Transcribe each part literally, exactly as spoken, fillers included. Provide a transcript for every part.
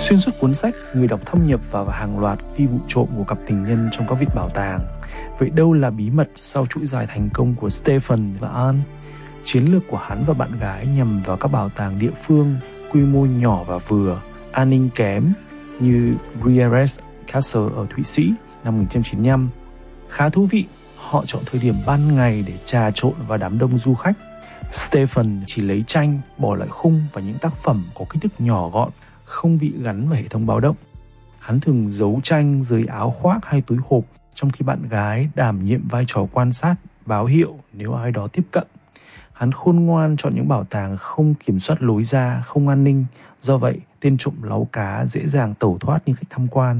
Xuyên suốt cuốn sách, người đọc thâm nhập vào hàng loạt phi vụ trộm của cặp tình nhân trong các viện bảo tàng. Vậy đâu là bí mật sau chuỗi dài thành công của Stephen và Anne? Chiến lược của hắn và bạn gái nhằm vào các bảo tàng địa phương, quy mô nhỏ và vừa, an ninh kém như Gruyères Castle ở Thụy Sĩ năm một nghìn chín trăm chín mươi lăm. Khá thú vị, họ chọn thời điểm ban ngày để trà trộn vào đám đông du khách. Stephen chỉ lấy tranh, bỏ lại khung và những tác phẩm có kích thước nhỏ gọn, không bị gắn vào hệ thống báo động. Hắn thường giấu tranh dưới áo khoác hay túi hộp, trong khi bạn gái đảm nhiệm vai trò quan sát, báo hiệu nếu ai đó tiếp cận. Hắn khôn ngoan chọn những bảo tàng không kiểm soát lối ra, không an ninh, do vậy tên trộm láu cá dễ dàng tẩu thoát như khách tham quan.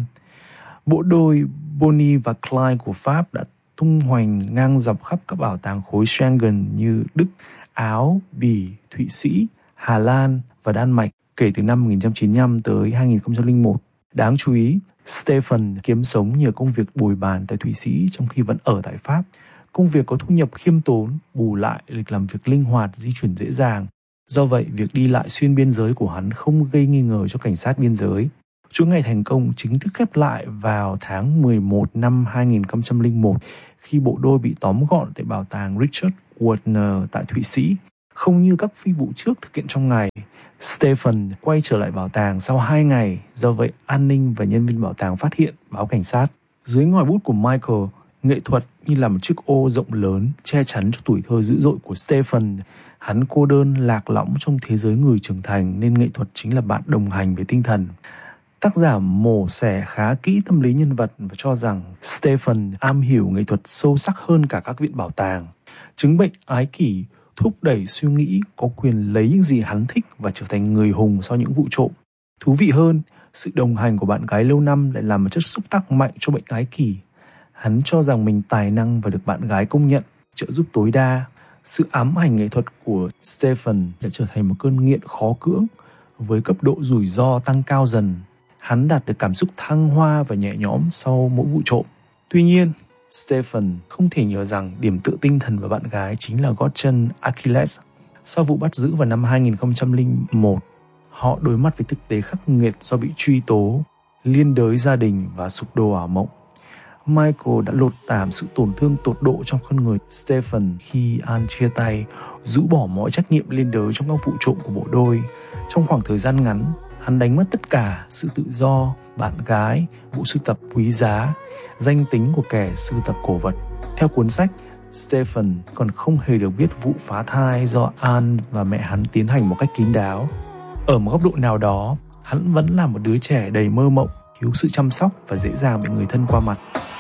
Bộ đôi Bonnie và Clyde của Pháp đã tung hoành ngang dọc khắp các bảo tàng khối Schengen như Đức, Áo, Bỉ, Thụy Sĩ, Hà Lan và Đan Mạch kể từ năm một nghìn chín trăm chín mươi lăm tới hai nghìn không trăm lẻ một. Đáng chú ý, Stephen kiếm sống nhờ công việc bồi bàn tại Thụy Sĩ trong khi vẫn ở tại Pháp. Công việc có thu nhập khiêm tốn, bù lại lịch làm việc linh hoạt, di chuyển dễ dàng. Do vậy, việc đi lại xuyên biên giới của hắn không gây nghi ngờ cho cảnh sát biên giới. Chuỗi ngày thành công chính thức khép lại vào tháng mười một năm hai nghìn không trăm lẻ một khi bộ đôi bị tóm gọn tại bảo tàng Richard Wagner tại Thụy Sĩ. Không như các phi vụ trước thực hiện trong ngày, Stephen quay trở lại bảo tàng sau hai ngày, do vậy an ninh và nhân viên bảo tàng phát hiện, báo cảnh sát. Dưới ngòi bút của Michael, nghệ thuật như là một chiếc ô rộng lớn che chắn cho tuổi thơ dữ dội của Stephen. Hắn cô đơn lạc lõng trong thế giới người trưởng thành nên nghệ thuật chính là bạn đồng hành với tinh thần. Tác giả mổ xẻ khá kỹ tâm lý nhân vật và cho rằng Stephen am hiểu nghệ thuật sâu sắc hơn cả các viện bảo tàng. Chứng bệnh ái kỷ thúc đẩy suy nghĩ có quyền lấy những gì hắn thích và trở thành người hùng sau những vụ trộm. Thú vị hơn, sự đồng hành của bạn gái lâu năm lại làm một chất xúc tác mạnh cho bệnh ái kỷ. Hắn cho rằng mình tài năng và được bạn gái công nhận, trợ giúp tối đa. Sự ám ảnh nghệ thuật của Stephen đã trở thành một cơn nghiện khó cưỡng, với cấp độ rủi ro tăng cao dần. Hắn đạt được cảm xúc thăng hoa và nhẹ nhõm sau mỗi vụ trộm. Tuy nhiên, Stephen không thể nhớ rằng điểm tựa tinh thần của bạn gái chính là gót chân Achilles. Sau vụ bắt giữ vào năm hai nghìn không trăm lẻ một, họ đối mặt với thực tế khắc nghiệt do bị truy tố, liên đới gia đình và sụp đổ ảo mộng. Michael đã lột tảm sự tổn thương tột độ trong con người Stephen khi Anne chia tay, rũ bỏ mọi trách nhiệm liên đới trong các vụ trộm của bộ đôi. Trong khoảng thời gian ngắn, hắn đánh mất tất cả sự tự do, bạn gái, bộ sưu tập quý giá, danh tính của kẻ sưu tập cổ vật. Theo cuốn sách, Stephen còn không hề được biết vụ phá thai do Anne và mẹ hắn tiến hành một cách kín đáo. Ở một góc độ nào đó, hắn vẫn là một đứa trẻ đầy mơ mộng, thiếu sự chăm sóc và dễ dàng bị người thân qua mặt.